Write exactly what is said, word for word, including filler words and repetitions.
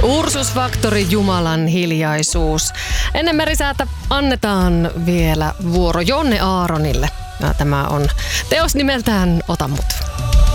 Ursus Factory, Jumalan hiljaisuus. Ennen merisäätä annetaan vielä vuoro Jonne Aaronille. Ja tämä on teos nimeltään Ota mut.